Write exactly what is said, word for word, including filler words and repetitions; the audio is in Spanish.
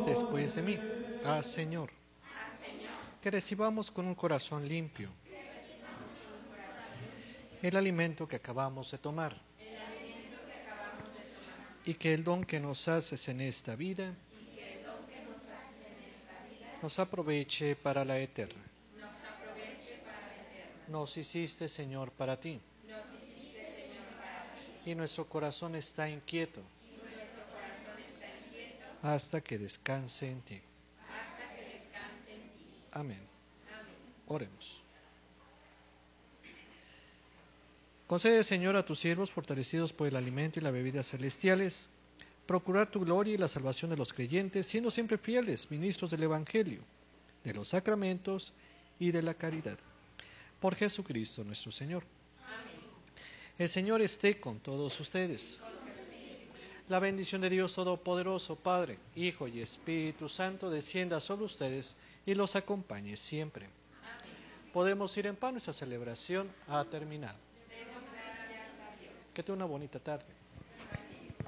después de mí. Ah, Señor. Que recibamos con un corazón limpio el alimento que acabamos de tomar. Y que el don que nos haces en esta vida nos aproveche para la eterna. Nos hiciste, Señor, para ti. Y nuestro corazón está inquieto hasta que descanse en ti. Amén. Oremos. Concede, Señor, a tus siervos, fortalecidos por el alimento y la bebida celestiales, procurar tu gloria y la salvación de los creyentes, siendo siempre fieles ministros del Evangelio, de los sacramentos y de la caridad. Por Jesucristo nuestro Señor. Amén. El Señor esté con todos ustedes. La bendición de Dios Todopoderoso, Padre, Hijo y Espíritu Santo, descienda sobre ustedes y los acompañe siempre. Amén. Podemos ir en paz, nuestra celebración ha terminado. Que tenga una bonita tarde.